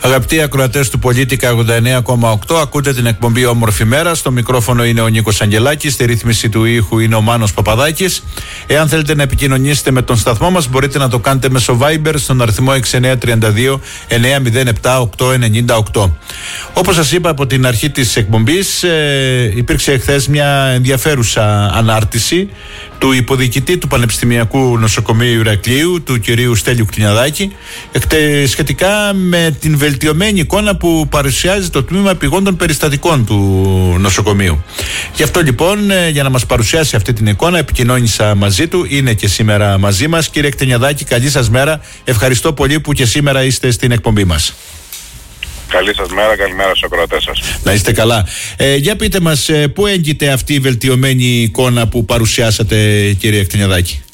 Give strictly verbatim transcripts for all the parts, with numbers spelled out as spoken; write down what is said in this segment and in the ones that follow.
Αγαπητοί ακροατές του Πολίτικα ογδόντα εννέα κόμμα οκτώ, ακούτε την εκπομπή Όμορφη Μέρα. Στο μικρόφωνο είναι ο Νίκος Αγγελάκης, στη ρύθμιση του ήχου είναι ο Μάνος Παπαδάκης. Εάν θέλετε να επικοινωνήσετε με τον σταθμό μας, μπορείτε να το κάνετε μέσω Viber στον αριθμό έξι εννιά τρία δύο εννιά μηδέν επτά οκτώ εννιά οκτώ. Όπως σας είπα από την αρχή της εκπομπής, ε, υπήρξε εχθές μια ενδιαφέρουσα ανάρτηση του υποδιοικητή του Πανεπιστημιακού Νοσοκομείου Ηρακλείου, του κυρίου Στέλιου Κτηνιαδάκη, σχετικά με την βελτιωμένη εικόνα που παρουσιάζει το τμήμα επιγόντων περιστατικών του νοσοκομείου. Γι' αυτό λοιπόν, για να μας παρουσιάσει αυτή την εικόνα, επικοινώνησα μαζί του. Είναι και σήμερα μαζί μας. Κύριε Κτηνιαδάκη, καλή σας μέρα. Ευχαριστώ πολύ που και σήμερα είστε στην εκπομπή μας. Καλή σας μέρα, καλημέρα στους ακροατές σας. Να είστε καλά. Ε, για πείτε μας, ε, πού έγκυται αυτή η βελτιωμένη εικόνα που παρουσιάσατε, κύριε Κτηνιαδάκη?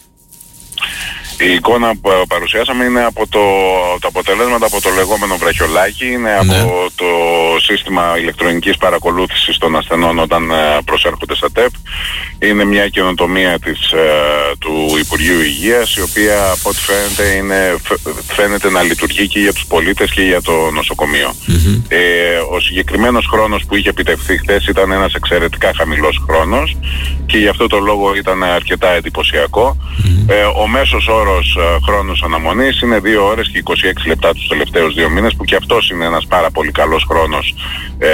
Η εικόνα που παρουσιάσαμε είναι από το, τα αποτελέσματα από το λεγόμενο βραχιολάκι, είναι ναι. από το σύστημα ηλεκτρονικής παρακολούθησης των ασθενών όταν προσέρχονται στα ΤΕΠ. Είναι μια καινοτομία της, του Υπουργείου Υγείας, η οποία από ό,τι φαίνεται, είναι, φαίνεται να λειτουργεί και για τους πολίτες και για το νοσοκομείο. Mm-hmm. Ε, ο συγκεκριμένος χρόνος που είχε επιτευχθεί χθες ήταν ένας εξαιρετικά χαμηλός χρόνος και γι' αυτό το λόγο ήταν αρκετά εντυπωσιακό. Mm-hmm. Ε, ο μέσος όρος ε, χρόνος αναμονής είναι δύο ώρες και είκοσι έξι λεπτά τους τελευταίους δύο μήνες, που και αυτός είναι ένας πάρα πολύ καλός χρόνος ε,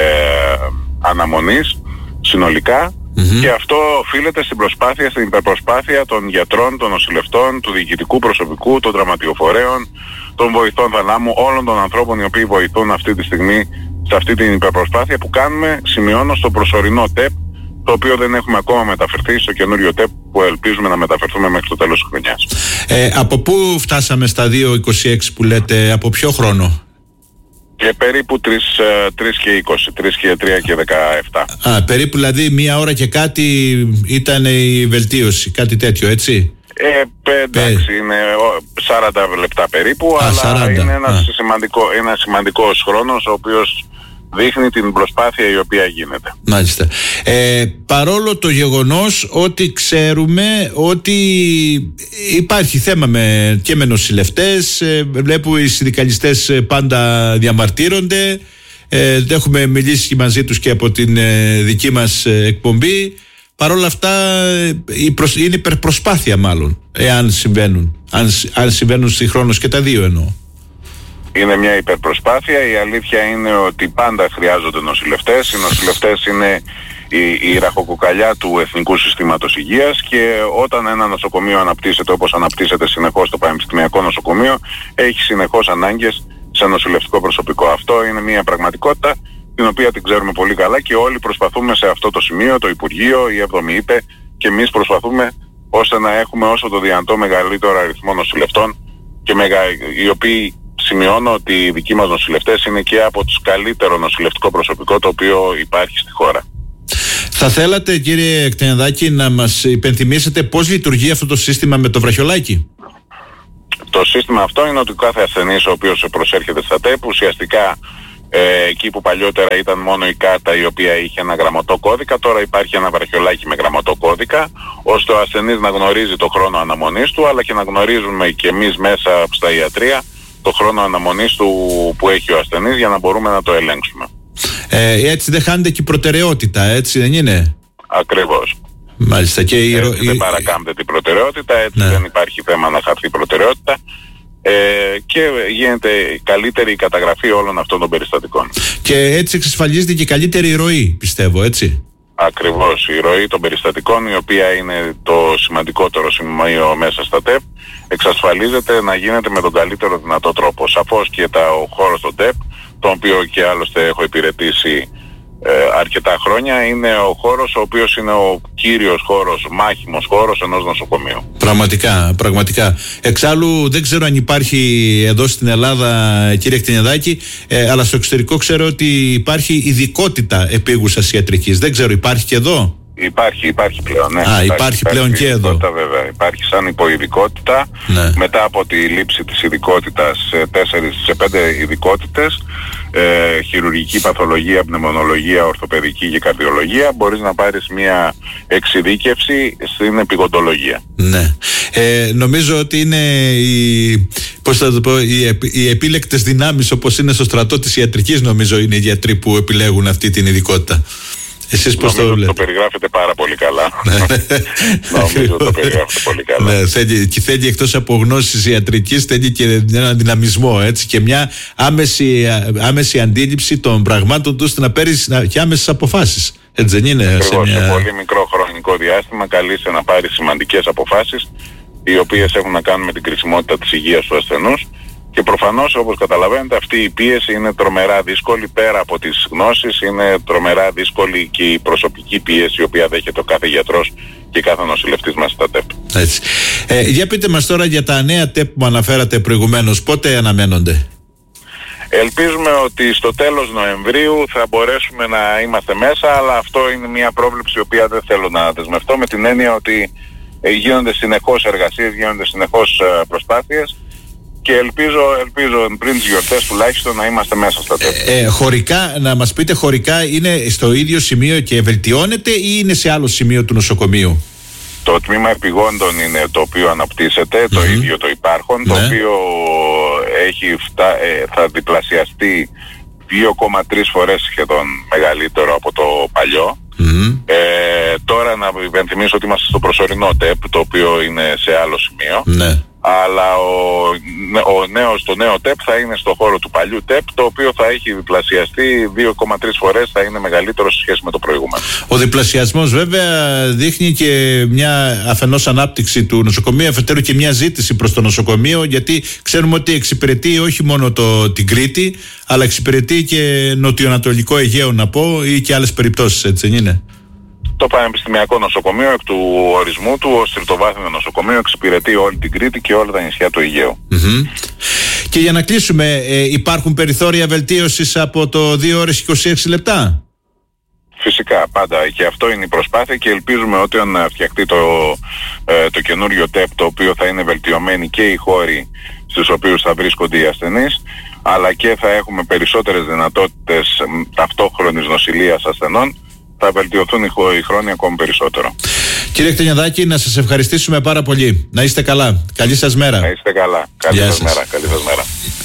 αναμονής συνολικά. Mm-hmm. Και αυτό οφείλεται στην προσπάθεια, στην υπερπροσπάθεια των γιατρών, των νοσηλευτών, του διοικητικού προσωπικού, των δραματιοφορέων, των βοηθών θαλάμου, όλων των ανθρώπων οι οποίοι βοηθούν αυτή τη στιγμή σε αυτή την υπερπροσπάθεια που κάνουμε, σημειώνω, στο προσωρινό ΤΕΠ, το οποίο δεν έχουμε ακόμα μεταφερθεί στο καινούριο ΤΕΠ που ελπίζουμε να μεταφερθούμε μέχρι το τέλος της χρονιάς. Ε, από πού φτάσαμε στα δύο είκοσι έξι που λέτε, από ποιο χρόνο? Και περίπου τρεις και είκοσι, τρεις και τρία και δεκαεπτά. Α, περίπου δηλαδή μία ώρα και κάτι ήταν η βελτίωση, κάτι τέτοιο, έτσι? Ε, εντάξει, Πε... είναι σαράντα λεπτά περίπου, Α, αλλά σαράντα. είναι ένας, σημαντικό, ένας σημαντικός χρόνος ο οποίος δείχνει την προσπάθεια η οποία γίνεται. Μάλιστα. Ε, παρόλο το γεγονός ότι ξέρουμε ότι υπάρχει θέμα με, και με νοσηλευτές, ε, βλέπω οι συνδικαλιστές πάντα διαμαρτύρονται, ε, έχουμε μιλήσει μαζί τους και από την ε, δική μας ε, εκπομπή. Παρόλα αυτά η προσ... είναι υπερπροσπάθεια μάλλον, εάν συμβαίνουν, αν, αν συμβαίνουν συγχρόνως και τα δύο εννοώ. Είναι μια υπερπροσπάθεια. Η αλήθεια είναι ότι πάντα χρειάζονται νοσηλευτές. Οι νοσηλευτές είναι η, η ραχοκοκαλιά του Εθνικού Συστήματος Υγείας, και όταν ένα νοσοκομείο αναπτύσσεται όπως αναπτύσσεται συνεχώς το Πανεπιστημιακό Νοσοκομείο, έχει συνεχώς ανάγκες σε νοσηλευτικό προσωπικό. Αυτό είναι μια πραγματικότητα την οποία την ξέρουμε πολύ καλά και όλοι προσπαθούμε σε αυτό το σημείο, το Υπουργείο, η έβδομη ΥΠΕ και εμείς προσπαθούμε ώστε να έχουμε όσο το δυνατό μεγαλύτερο αριθμό νοσηλευτών, και μεγα, οι οποίοι, σημειώνω ότι οι δικοί μας νοσηλευτές είναι και από τους καλύτερο νοσηλευτικό προσωπικό το οποίο υπάρχει στη χώρα. Θα θέλατε, κύριε Κτηνιαδάκη, να μας υπενθυμίσετε πώς λειτουργεί αυτό το σύστημα με το βραχιολάκι? Το σύστημα αυτό είναι ότι κάθε ασθενής ο οποίος προσέρχεται στα ΤΕΠ, ουσιαστικά ε, εκεί που παλιότερα ήταν μόνο η κάρτα η οποία είχε ένα γραμματό κώδικα, τώρα υπάρχει ένα βραχιολάκι με γραμματό κώδικα, ώστε ο ασθενής να γνωρίζει το χρόνο αναμονής του, αλλά και να γνωρίζουμε και εμείς μέσα στα ιατρεία το χρόνο αναμονής του που έχει ο ασθενής, για να μπορούμε να το ελέγξουμε. Ε, έτσι δεν χάνεται και η προτεραιότητα, έτσι δεν είναι? Ακριβώς. Μάλιστα. Και η... Έτσι δεν παρακάμπτεται την προτεραιότητα, έτσι ναι. Δεν υπάρχει θέμα να χαθεί η προτεραιότητα, ε, και γίνεται καλύτερη η καταγραφή όλων αυτών των περιστατικών. Και έτσι εξασφαλίζεται και καλύτερη ροή, πιστεύω, έτσι? Ακριβώς, η ροή των περιστατικών, η οποία είναι το σημαντικότερο σημείο μέσα στα ΤΕΠ, εξασφαλίζεται να γίνεται με τον καλύτερο δυνατό τρόπο. Σαφώς και τα, ο χώρος των ΤΕΠ, τον οποίο και άλλωστε έχω υπηρετήσει ε, αρκετά χρόνια, είναι ο χώρος ο οποίος είναι ο κύριος χώρος, μάχημος χώρος ενός νοσοκομείου. Πραγματικά, πραγματικά. Εξάλλου δεν ξέρω αν υπάρχει εδώ στην Ελλάδα, κύριε Κτηνιαδάκη, ε, αλλά στο εξωτερικό ξέρω ότι υπάρχει ειδικότητα επίγουσας ιατρικής. Δεν ξέρω, υπάρχει και εδώ? Υπάρχει, υπάρχει πλέον, ναι. Α, υπάρχει, υπάρχει πλέον και εδώ. Βέβαια. Υπάρχει σαν υποειδικότητα, ναι. Μετά από τη λήψη της ειδικότητας σε τέσσερις, σε πέντε ειδικότητες, ε, χειρουργική, παθολογία, πνευμονολογία, ορθοπαιδική και καρδιολογία, μπορείς να πάρεις μια εξειδίκευση στην επιγοντολογία. Ναι. Ε, νομίζω ότι είναι οι, πώς θα το πω, οι, οι επίλεκτες δυνάμεις, όπως είναι στο στρατό της ιατρικής, νομίζω είναι οι γιατροί που επιλέγουν αυτή την ειδικότητα. Εσείς πώς νομίζω το λέτε? Το περιγράφετε πάρα πολύ καλά. Νομίζω το περιγράφετε πολύ καλά. Ναι, θέλει, και θέλει εκτός από γνώσεις ιατρικής, θέλει και έναν δυναμισμό, έτσι, και μια άμεση, άμεση αντίληψη των πραγμάτων του, ώστε να παίρνεις και άμεσες αποφάσεις. Έτσι δεν είναι? Ακριβώς, σε, μια... σε πολύ μικρό χρονικό διάστημα καλείσαι να πάρεις σημαντικές αποφάσεις, οι οποίες έχουν να κάνουν με την κρισιμότητα της υγείας του ασθενούς. Και προφανώς, όπως καταλαβαίνετε, αυτή η πίεση είναι τρομερά δύσκολη. Πέρα από τις γνώσεις, είναι τρομερά δύσκολη και η προσωπική πίεση, η οποία δέχεται ο κάθε γιατρός και κάθε νοσηλευτής μας στα ΤΕΠ. Έτσι. Ε, για πείτε μας τώρα για τα νέα ΤΕΠ που αναφέρατε προηγουμένως. Πότε αναμένονται? Ελπίζουμε ότι στο τέλος Νοεμβρίου θα μπορέσουμε να είμαστε μέσα, αλλά αυτό είναι μια πρόβλεψη η οποία δεν θέλω να δεσμευτώ, με την έννοια ότι γίνονται συνεχώς εργασίες, γίνονται συνεχώς προσπάθειες. Και ελπίζω, ελπίζω πριν τις γιορτές τουλάχιστον να είμαστε μέσα στα ΤΕΠ. Ε, ε, χωρικά, να μας πείτε, χωρικά είναι στο ίδιο σημείο και βελτιώνεται ή είναι σε άλλο σημείο του νοσοκομείου? Το τμήμα επιγόντων είναι το οποίο αναπτύσσεται, mm-hmm. το ίδιο το υπάρχον, ναι. Το οποίο έχει φτά, ε, θα διπλασιαστεί δύο κόμμα τρεις φορές σχεδόν μεγαλύτερο από το παλιό. Mm-hmm. Ε, τώρα να υπενθυμίσω ότι είμαστε στο προσωρινό ΤΕΠ, το οποίο είναι σε άλλο σημείο. Ναι. Αλλά ο, ο νέος, το νέο ΤΕΠ θα είναι στο χώρο του παλιού ΤΕΠ, το οποίο θα έχει διπλασιαστεί δύο κόμμα τρεις φορές, θα είναι μεγαλύτερο σε σχέση με το προηγούμενο. Ο διπλασιασμός βέβαια δείχνει και μια αφενός ανάπτυξη του νοσοκομείου, αφετέρου και μια ζήτηση προς το νοσοκομείο, γιατί ξέρουμε ότι εξυπηρετεί όχι μόνο το, την Κρήτη, αλλά εξυπηρετεί και νοτιοανατολικό Αιγαίο, να πω, ή και άλλες περιπτώσεις, έτσι δεν είναι? Το Πανεπιστημιακό Νοσοκομείο, εκ του ορισμού του ως τριτοβάθμιο νοσοκομείο, εξυπηρετεί όλη την Κρήτη και όλα τα νησιά του Αιγαίου. Mm-hmm. Και για να κλείσουμε, ε, υπάρχουν περιθώρια βελτίωσης από το δύο ώρες είκοσι έξι λεπτά? Φυσικά, πάντα, και αυτό είναι η προσπάθεια, και ελπίζουμε ότι όταν φτιαχτεί το, ε, το καινούριο ΤΕΠ, το οποίο θα είναι βελτιωμένοι και οι χώροι στους οποίους θα βρίσκονται οι ασθενείς, αλλά και θα έχουμε περισσότερες δυνατότητες ταυτόχρονης νοσηλείας ασθενών, θα βελτιωθούν οι χρόνοι ακόμη περισσότερο. Κύριε Κτηνιαδάκη, να σας ευχαριστήσουμε πάρα πολύ. Να είστε καλά. Καλή σας μέρα. Να είστε καλά. Καλή σας μέρα. Καλή σας μέρα.